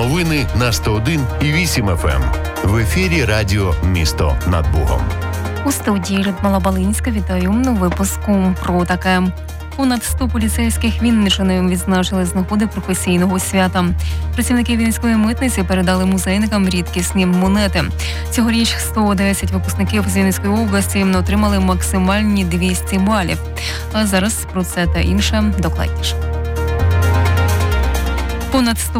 Новини на 101,8 FM. В ефірі радіо «Місто над Богом». У студії Людмила Балинська. Вітаю у випуску про таке. Понад 100 поліцейських Вінниччини відзначили з нагоди професійного свята. Працівники Вінницької митниці передали музейникам рідкісні монети. Цьогоріч 110 випускників з Вінницької області отримали максимальні 200 балів. А зараз про це та інше докладніше. Понад 100